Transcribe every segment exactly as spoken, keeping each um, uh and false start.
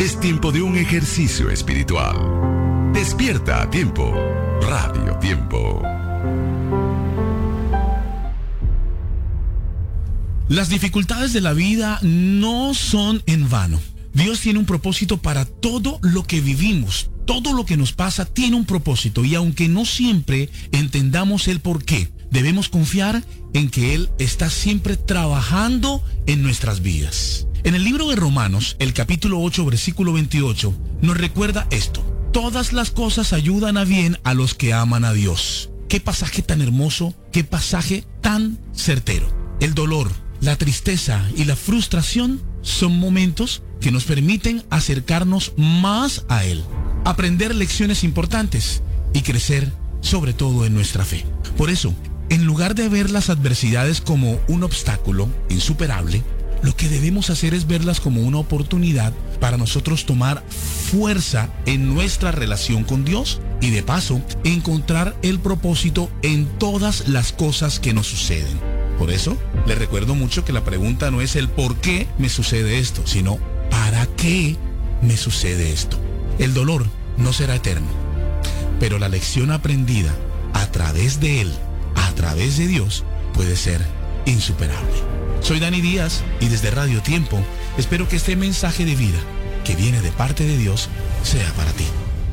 Es tiempo de un ejercicio espiritual. Despierta a tiempo. Radio Tiempo. Las dificultades de la vida no son en vano. Dios tiene un propósito para todo lo que vivimos. Todo lo que nos pasa tiene un propósito, y aunque no siempre entendamos el por qué, debemos confiar en que Él está siempre trabajando en nuestras vidas. En el libro de Romanos, el capítulo ocho, versículo veintiocho, nos recuerda esto: todas las cosas ayudan a bien a los que aman a Dios. Qué pasaje tan hermoso, qué pasaje tan certero. El dolor, la tristeza y la frustración son momentos que nos permiten acercarnos más a Él, aprender lecciones importantes y crecer sobre todo en nuestra fe. Por eso, en lugar de ver las adversidades como un obstáculo insuperable, lo que debemos hacer es verlas como una oportunidad para nosotros tomar fuerza en nuestra relación con Dios y, de paso, encontrar el propósito en todas las cosas que nos suceden. Por eso, les recuerdo mucho que la pregunta no es el por qué me sucede esto, sino ¿para qué me sucede esto? El dolor no será eterno, pero la lección aprendida a través de Él, a través de Dios, puede ser insuperable. Soy Dani Díaz y desde Radio Tiempo espero que este mensaje de vida que viene de parte de Dios sea para ti.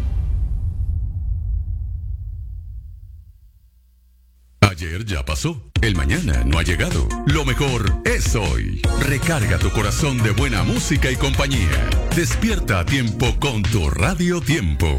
Ayer ya pasó, el mañana no ha llegado. Lo mejor es hoy. Recarga tu corazón de buena música y compañía. Despierta a tiempo con tu Radio Tiempo.